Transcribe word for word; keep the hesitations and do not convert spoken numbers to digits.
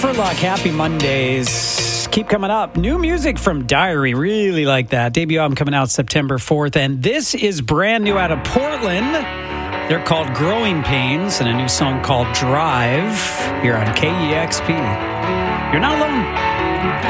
for Luck. Happy Mondays. Keep coming up. New music from Diary. Really like that. Debut album coming out September fourth. And this is brand new out of Portland. They're called Growing Pains and a new song called Drive here on K E X P. You're not alone.